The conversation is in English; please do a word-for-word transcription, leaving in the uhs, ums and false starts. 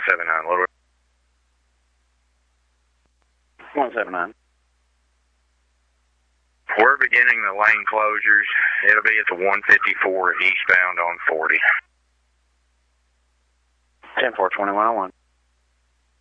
seven nine, little. one seven nine. We're beginning the lane closures. It'll be at the one fifty-four eastbound on forty. ten four twenty-one oh one.